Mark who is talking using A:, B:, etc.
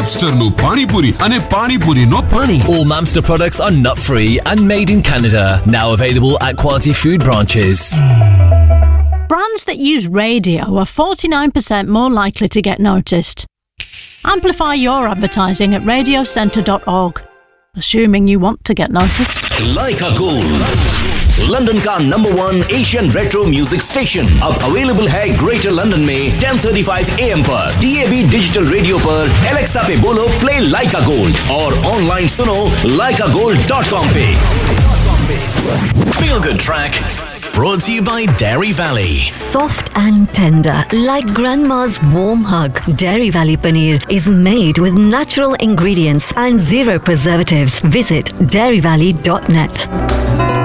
A: Webster ನು panipuri ಅನೆ panipuri no pani.
B: All Mamster products are nut-free and made in Canada. Now available at quality food branches.
C: Brands that use radio are 49% more likely to get noticed. Amplify your advertising at radiocentre.org, assuming you want to get noticed.
D: Leica Gold, London का number 1 Asian retro music station अब available है greater London में 10:35 AM पर DAB digital radio पर Alexa पे बोलो play लाइका gold और online सुनो laikagold.com पे. Feel good track brought to you by Dairy Valley.
E: Soft and tender, like grandma's warm hug. Dairy Valley paneer is made with natural ingredients and zero preservatives. Visit dairyvalley.net.